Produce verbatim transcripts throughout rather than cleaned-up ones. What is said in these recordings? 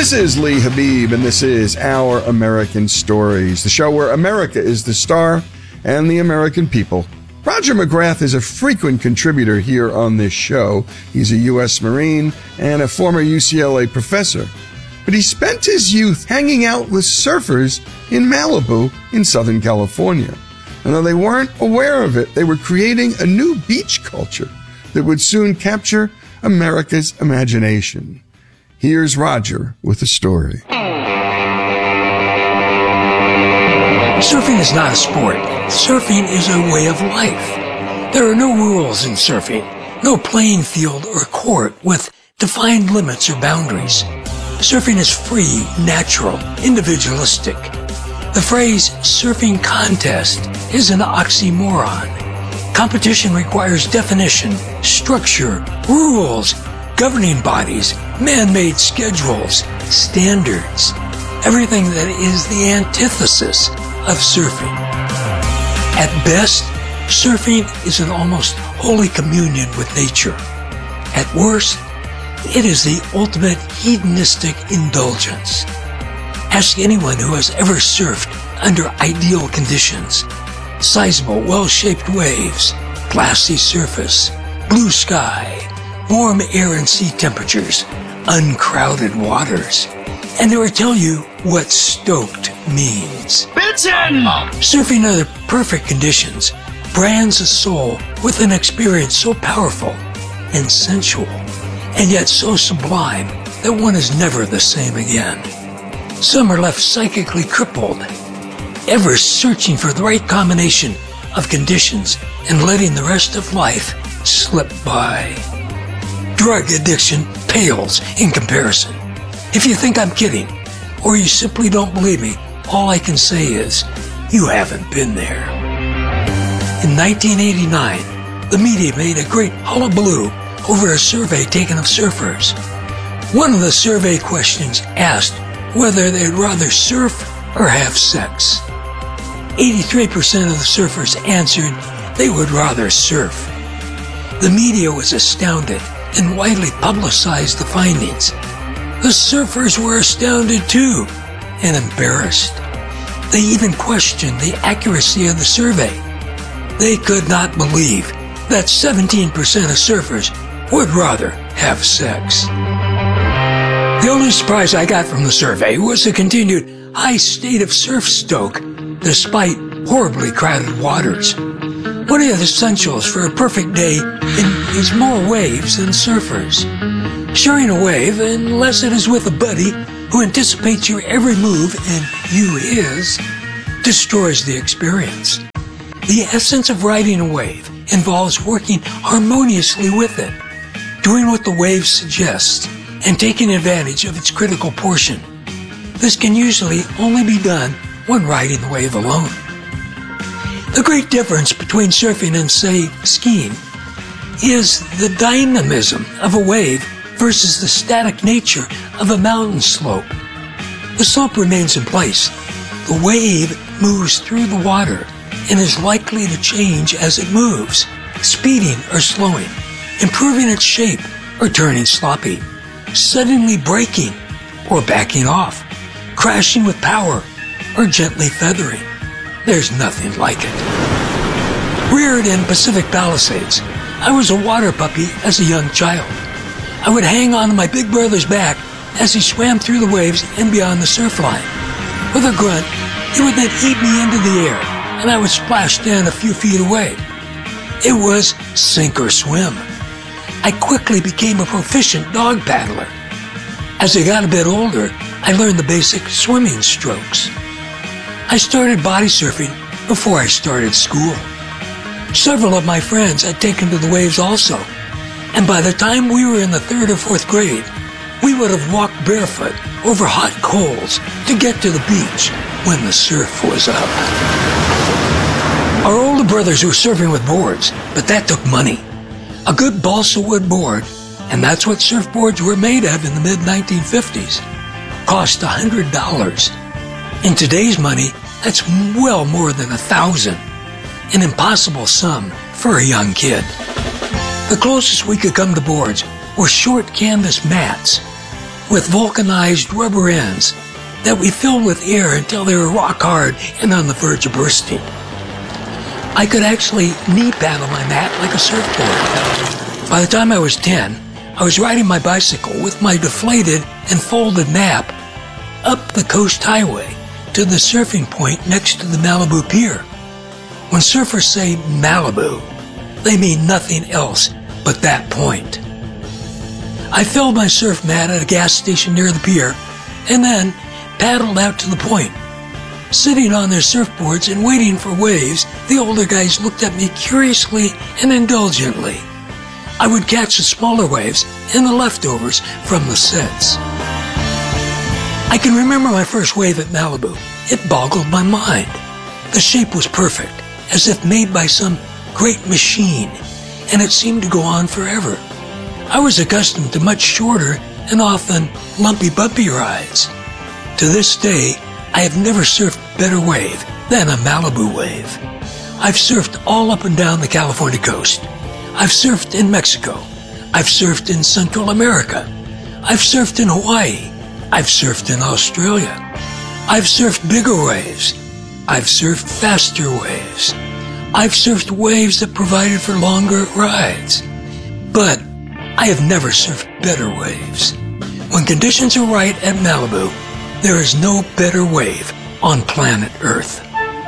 This is Lee Habib, and this is Our American Stories, the show where America is the star and the American people. Roger McGrath is a frequent contributor here on this show. He's a U S Marine and a former U C L A professor. But he spent his youth hanging out with surfers in Malibu in Southern California. And though they weren't aware of it, they were creating a new beach culture that would soon capture America's imagination. Here's Roger with the story. Surfing is not a sport. Surfing is a way of life. There are no rules in surfing, no playing field or court with defined limits or boundaries. Surfing is free, natural, individualistic. The phrase surfing contest is an oxymoron. Competition requires definition, structure, rules, governing bodies, man-made schedules, standards, everything that is the antithesis of surfing. At best, surfing is an almost holy communion with nature. At worst, it is the ultimate hedonistic indulgence. Ask anyone who has ever surfed under ideal conditions. Sizable, well-shaped waves, glassy surface, blue sky, warm air and sea temperatures, uncrowded waters. And they will tell you what stoked means. Bitchin'! Surfing under perfect conditions brands a soul with an experience so powerful and sensual, and yet so sublime that one is never the same again. Some are left psychically crippled, ever searching for the right combination of conditions and letting the rest of life slip by. Drug addiction pales in comparison. If you think I'm kidding, or you simply don't believe me, all I can say is, you haven't been there. In nineteen eighty-nine, the media made a great hullabaloo over a survey taken of surfers. One of the survey questions asked whether they'd rather surf or have sex. eighty-three percent of the surfers answered they would rather surf. The media was astounded and widely publicized the findings. The surfers were astounded too and embarrassed. They even questioned the accuracy of the survey. They could not believe that seventeen percent of surfers would rather have sex. The only surprise I got from the survey was the continued high state of surf stoke despite horribly crowded waters. One of the essentials for a perfect day is more waves than surfers. Sharing a wave, unless it is with a buddy who anticipates your every move and you his, destroys the experience. The essence of riding a wave involves working harmoniously with it, doing what the wave suggests, and taking advantage of its critical portion. This can usually only be done when riding the wave alone. The great difference between surfing and, say, skiing is the dynamism of a wave versus the static nature of a mountain slope. The slope remains in place. The wave moves through the water and is likely to change as it moves, speeding or slowing, improving its shape or turning sloppy, suddenly braking or backing off, crashing with power or gently feathering. There's nothing like it. Reared in Pacific Palisades, I was a water puppy as a young child. I would hang on to my big brother's back as he swam through the waves and beyond the surf line. With a grunt, he would then eat me into the air, and I would splash down a few feet away. It was sink or swim. I quickly became a proficient dog paddler. As I got a bit older, I learned the basic swimming strokes. I started body surfing before I started school. Several of my friends had taken to the waves also, and by the time we were in the third or fourth grade, we would have walked barefoot over hot coals to get to the beach when the surf was up. Our older brothers were surfing with boards, but that took money. A good balsa wood board, and that's what surfboards were made of in the mid nineteen fifties, cost one hundred dollars. In today's money, that's well more than a thousand. An impossible sum for a young kid. The closest we could come to boards were short canvas mats. with vulcanized rubber ends that we filled with air until they were rock hard and on the verge of bursting. I could actually knee paddle my mat like a surfboard. By the time I was ten, I was riding my bicycle with my deflated and folded map up the Coast Highway to the surfing point next to the Malibu Pier. When surfers say Malibu, they mean nothing else but that point. I filled my surf mat at a gas station near the pier and then paddled out to the point. Sitting on their surfboards and waiting for waves, the older guys looked at me curiously and indulgently. I would catch the smaller waves and the leftovers from the sets. I can remember my first wave at Malibu. It boggled my mind. The shape was perfect, as if made by some great machine, and it seemed to go on forever. I was accustomed to much shorter and often lumpy bumpy rides. To this day, I have never surfed a better wave than a Malibu wave. I've surfed all up and down the California coast. I've surfed in Mexico. I've surfed in Central America. I've surfed in Hawaii. I've surfed in Australia. I've surfed bigger waves. I've surfed faster waves. I've surfed waves that provided for longer rides. But I have never surfed better waves. When conditions are right at Malibu, there is no better wave on planet Earth.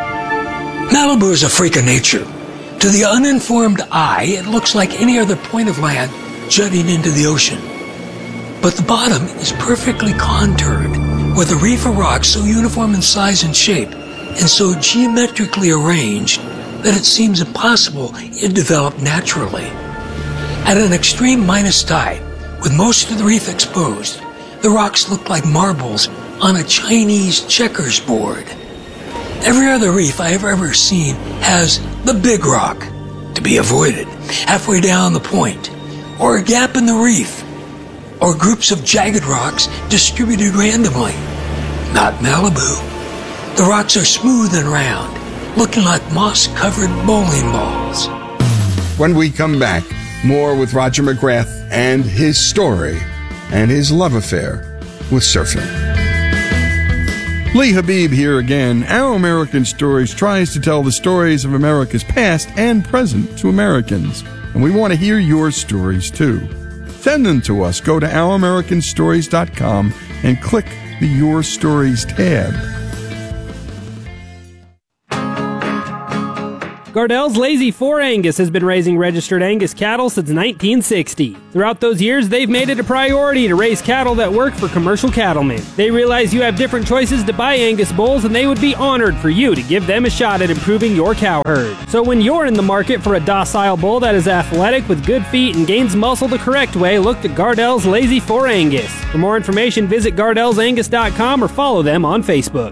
Malibu is a freak of nature. To the uninformed eye, it looks like any other point of land jutting into the ocean. But the bottom is perfectly contoured, with a reef of rocks so uniform in size and shape, and so geometrically arranged that it seems impossible it developed naturally. At an extreme minus tide, with most of the reef exposed, the rocks look like marbles on a Chinese checkers board. Every other reef I have ever seen has the big rock, to be avoided, halfway down the point, or a gap in the reef, or groups of jagged rocks distributed randomly. Not Malibu. The rocks are smooth and round, looking like moss-covered bowling balls. When we come back, more with Roger McGrath and his story and his love affair with surfing. Lee Habib here again. Our American Stories tries to tell the stories of America's past and present to Americans. And we want to hear your stories too. Send them to us. Go to our american stories dot com and click the Your Stories tab. Gardell's Lazy four Angus has been raising registered Angus cattle since nineteen sixty. Throughout those years, they've made it a priority to raise cattle that work for commercial cattlemen. They realize you have different choices to buy Angus bulls, and they would be honored for you to give them a shot at improving your cow herd. So when you're in the market for a docile bull that is athletic with good feet and gains muscle the correct way, look to Gardell's Lazy four Angus. For more information, visit gardells angus dot com or follow them on Facebook.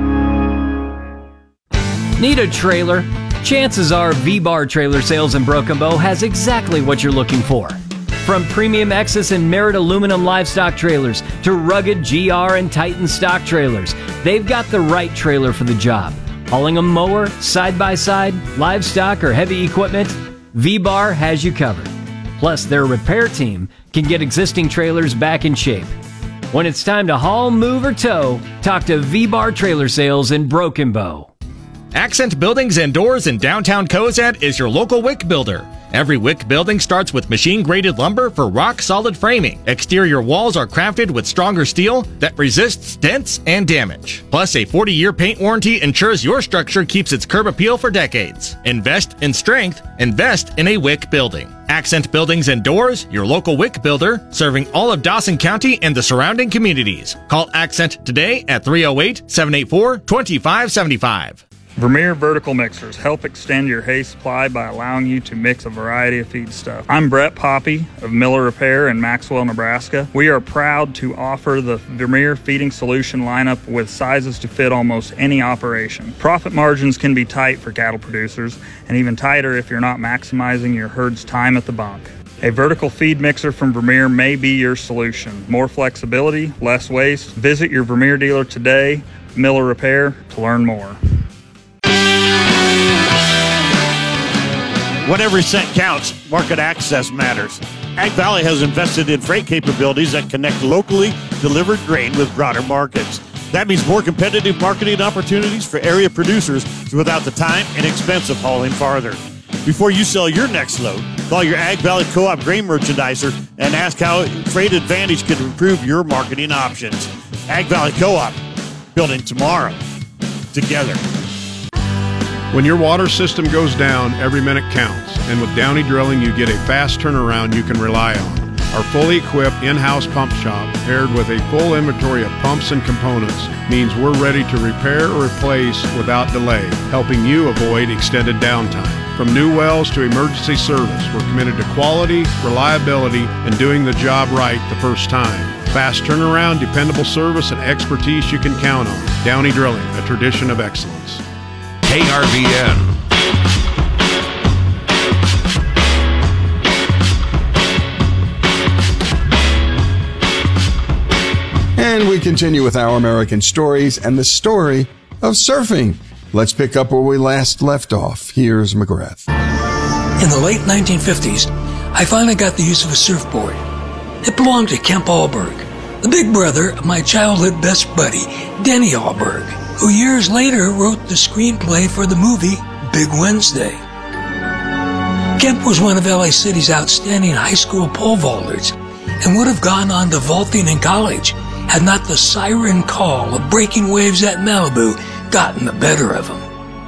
Need a trailer? Chances are V-Bar Trailer Sales in Broken Bow has exactly what you're looking for. From premium Exus and Merit aluminum livestock trailers to rugged G R and Titan stock trailers, they've got the right trailer for the job. Hauling a mower, side-by-side, livestock, or heavy equipment, V-Bar has you covered. Plus, their repair team can get existing trailers back in shape. When it's time to haul, move, or tow, talk to V-Bar Trailer Sales in Broken Bow. Accent Buildings and Doors in downtown Cozad is your local wick builder. Every wick building starts with machine-graded lumber for rock-solid framing. Exterior walls are crafted with stronger steel that resists dents and damage. Plus, a forty-year paint warranty ensures your structure keeps its curb appeal for decades. Invest in strength. Invest in a wick building. Accent Buildings and Doors, your local wick builder, serving all of Dawson County and the surrounding communities. Call Accent today at three oh eight, seven eight four, two five seven five. Vermeer Vertical Mixers help extend your hay supply by allowing you to mix a variety of feedstuff. I'm Brett Poppy of Miller Repair in Maxwell, Nebraska. We are proud to offer the Vermeer feeding solution lineup with sizes to fit almost any operation. Profit margins can be tight for cattle producers, and even tighter if you're not maximizing your herd's time at the bunk. A vertical feed mixer from Vermeer may be your solution. More flexibility, less waste. Visit your Vermeer dealer today, Miller Repair, to learn more. When every cent counts, market access matters. Ag Valley has invested in freight capabilities that connect locally delivered grain with broader markets. That means more competitive marketing opportunities for area producers without the time and expense of hauling farther. Before you sell your next load, call your Ag Valley Co-op grain merchandiser and ask how Freight Advantage can improve your marketing options. Ag Valley Co-op, building tomorrow together. When your water system goes down, every minute counts. And with Downey Drilling, you get a fast turnaround you can rely on. Our fully equipped in-house pump shop, paired with a full inventory of pumps and components, means we're ready to repair or replace without delay, helping you avoid extended downtime. From new wells to emergency service, we're committed to quality, reliability, and doing the job right the first time. Fast turnaround, dependable service, and expertise you can count on. Downey Drilling, a tradition of excellence. K R V N. And we continue with Our American Stories and the story of surfing. Let's pick up where we last left off. Here's McGrath. In the late nineteen fifties, I finally got the use of a surfboard. It belonged to Kemp Alberg, the big brother of my childhood best buddy, Denny Alberg, who years later wrote the screenplay for the movie Big Wednesday. Kemp was one of L A City's outstanding high school pole vaulters and would have gone on to vaulting in college had not the siren call of breaking waves at Malibu gotten the better of him.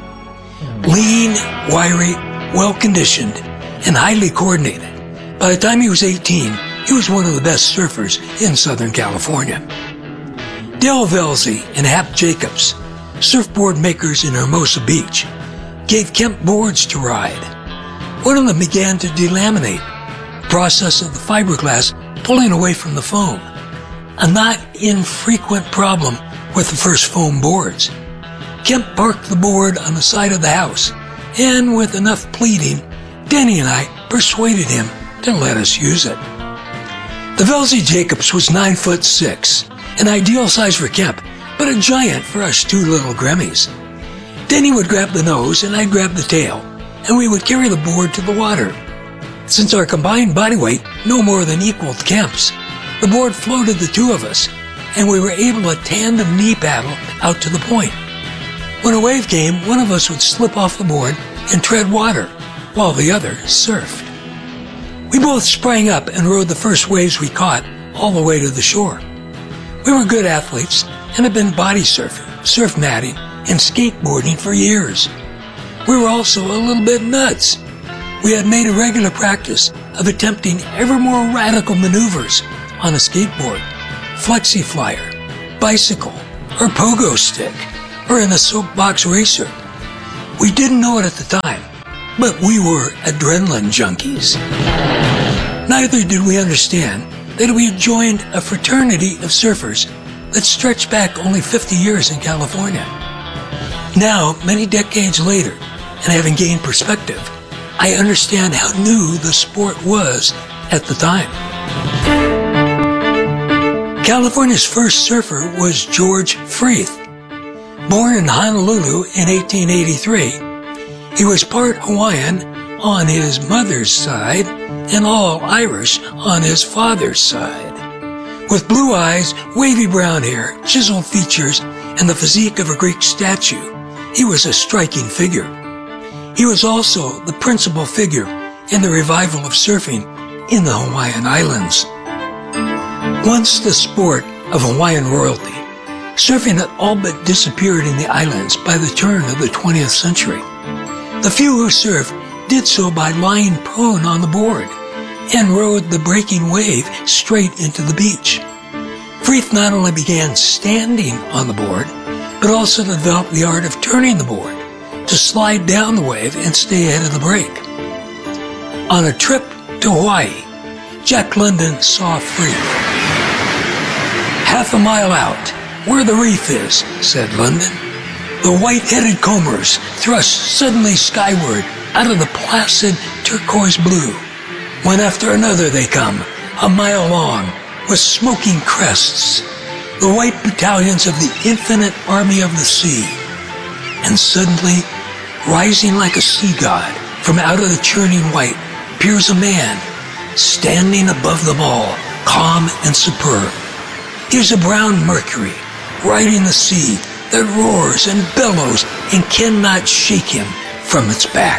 Lean, wiry, well-conditioned, and highly coordinated, by the time he was eighteen, he was one of the best surfers in Southern California. Dale Velzy and Hap Jacobs, surfboard makers in Hermosa Beach, gave Kemp boards to ride. One of them began to delaminate, the process of the fiberglass pulling away from the foam, a not infrequent problem with the first foam boards. Kemp parked the board on the side of the house, and with enough pleading, Denny and I persuaded him to let us use it. The Velzy Jacobs was nine foot six, an ideal size for Kemp, but a giant for us two little gremmies. Denny would grab the nose and I'd grab the tail, and we would carry the board to the water. Since our combined body weight no more than equaled Kemp's, the board floated the two of us, and we were able to tandem knee paddle out to the point. When a wave came, one of us would slip off the board and tread water, while the other surfed. We both sprang up and rode the first waves we caught all the way to the shore. We were good athletes and had been body surfing, surf matting, and skateboarding for years. We were also a little bit nuts. We had made a regular practice of attempting ever more radical maneuvers on a skateboard, flexi flyer, bicycle, or pogo stick, or in a soapbox racer. We didn't know it at the time, but we were adrenaline junkies. Neither did we understand that we had joined a fraternity of surfers that stretched back only fifty years in California. Now, many decades later, and having gained perspective, I understand how new the sport was at the time. California's first surfer was George Freeth. Born in Honolulu in eighteen eighty-three, he was part Hawaiian on his mother's side and all Irish on his father's side. With blue eyes, wavy brown hair, chiseled features, and the physique of a Greek statue, he was a striking figure. He was also the principal figure in the revival of surfing in the Hawaiian Islands. Once the sport of Hawaiian royalty, surfing had all but disappeared in the islands by the turn of the twentieth century. The few who surfed did so by lying prone on the board and rode the breaking wave straight into the beach. Freeth not only began standing on the board, but also developed the art of turning the board to slide down the wave and stay ahead of the break. On a trip to Hawaii, Jack London saw Freeth. "Half a mile out, where the reef is," said London. The white-headed combers thrust suddenly skyward out of the placid turquoise blue. One after another they come, a mile long, with smoking crests, the white battalions of the infinite army of the sea. And suddenly, rising like a sea god, from out of the churning white, appears a man, standing above them all, calm and superb. Here's a brown Mercury, riding the sea that roars and bellows and cannot shake him from its back.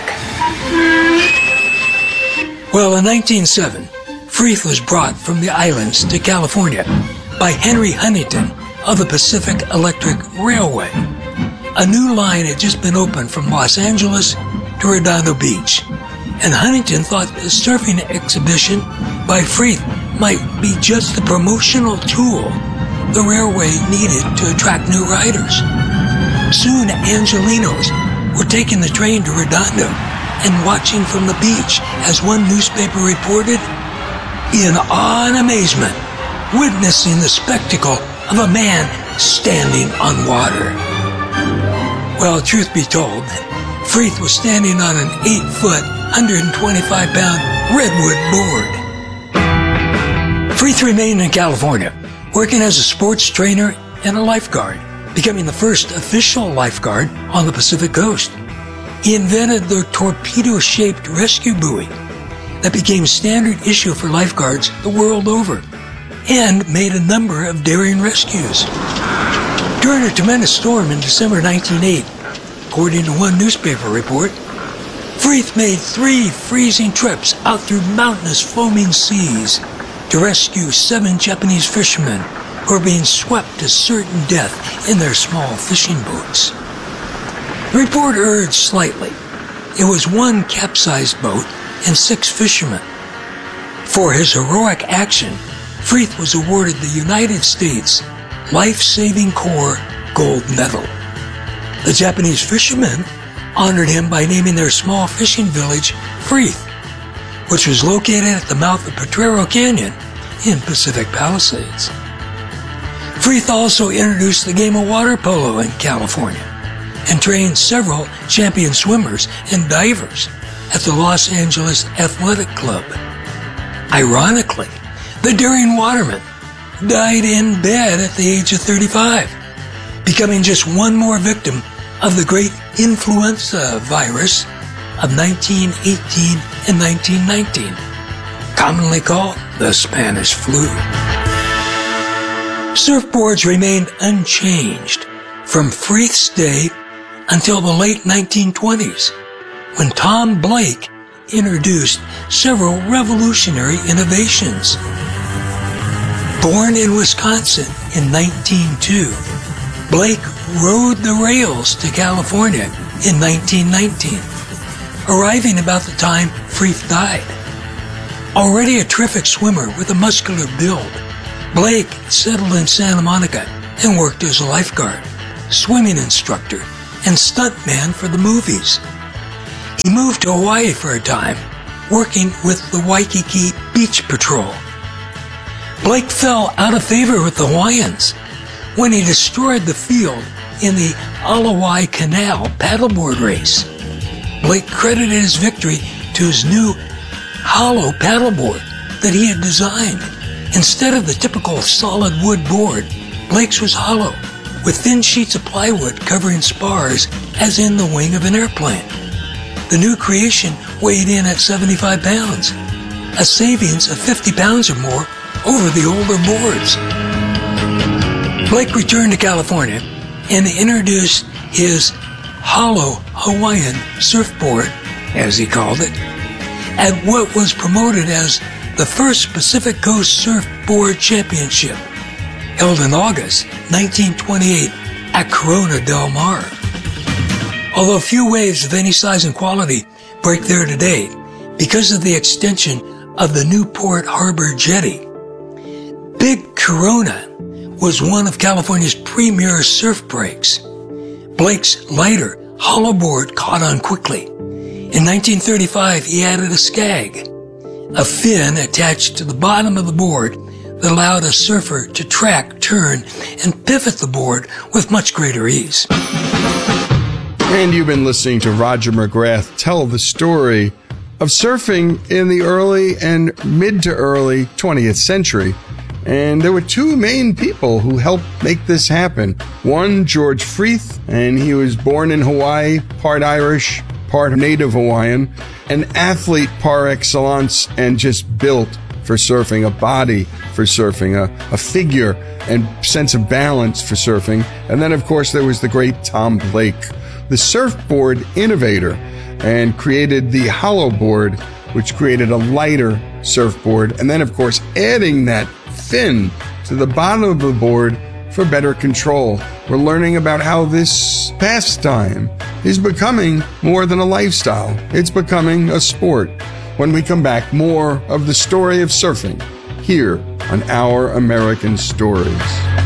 Well, in nineteen oh seven, Freeth was brought from the islands to California by Henry Huntington of the Pacific Electric Railway. A new line had just been opened from Los Angeles to Redondo Beach, and Huntington thought the surfing exhibition by Freeth might be just the promotional tool the railway needed to attract new riders. Soon, Angelinos were taking the train to Redondo and watching from the beach as one newspaper reported, in awe and amazement, witnessing the spectacle of a man standing on water. Well, truth be told, Freeth was standing on an eight-foot, one hundred twenty-five pound redwood board. Freeth remained in California, working as a sports trainer and a lifeguard, becoming the first official lifeguard on the Pacific coast. He invented the torpedo-shaped rescue buoy that became standard issue for lifeguards the world over, and made a number of daring rescues. During a tremendous storm in December nineteen oh eight, according to one newspaper report, Freeth made three freezing trips out through mountainous foaming seas to rescue seven Japanese fishermen who were being swept to certain death in their small fishing boats. The report erred slightly. It was one capsized boat and six fishermen. For his heroic action, Freeth was awarded the United States Life-Saving Corps Gold Medal. The Japanese fishermen honored him by naming their small fishing village Freeth, which was located at the mouth of Potrero Canyon in Pacific Palisades. Freeth also introduced the game of water polo in California and trained several champion swimmers and divers at the Los Angeles Athletic Club. Ironically, the daring waterman died in bed at the age of thirty-five, becoming just one more victim of the great influenza virus of nineteen eighteen and nineteen nineteen, commonly called the Spanish flu. Surfboards remained unchanged from Freeth's day until the late nineteen twenties, when Tom Blake introduced several revolutionary innovations. Born in Wisconsin in nineteen oh two, Blake rode the rails to California in nineteen nineteen, arriving about the time Freeth died. Already a terrific swimmer with a muscular build, Blake settled in Santa Monica and worked as a lifeguard, swimming instructor, and stuntman for the movies. He moved to Hawaii for a time, working with the Waikiki Beach Patrol. Blake fell out of favor with the Hawaiians when he destroyed the field in the Alawai Canal paddleboard race. Blake credited his victory to his new hollow paddleboard that he had designed. Instead of the typical solid wood board, Blake's was hollow, with thin sheets of plywood covering spars as in the wing of an airplane. The new creation weighed in at seventy-five pounds, a savings of fifty pounds or more over the older boards. Blake returned to California and introduced his hollow Hawaiian surfboard, as he called it, at what was promoted as the first Pacific Coast Surfboard Championship, held in August nineteen twenty-eight at Corona del Mar. Although few waves of any size and quality break there today because of the extension of the Newport Harbor Jetty, Big Corona was one of California's premier surf breaks. Blake's lighter, hollow board caught on quickly. In nineteen thirty-five, he added a skag, a fin attached to the bottom of the board that allowed a surfer to track, turn, and pivot the board with much greater ease. And you've been listening to Roger McGrath tell the story of surfing in the early and mid to early twentieth century. And there were two main people who helped make this happen. One, George Freeth, and he was born in Hawaii, part Irish, part part native Hawaiian, an athlete par excellence and just built for surfing, a body for surfing, a, a figure and sense of balance for surfing. And then, of course, there was the great Tom Blake, the surfboard innovator, and created the hollow board, which created a lighter surfboard. And then, of course, adding that fin to the bottom of the board for better control. We're learning about how this pastime is becoming more than a lifestyle. It's becoming a sport. When we come back, more of the story of surfing here on Our American Stories.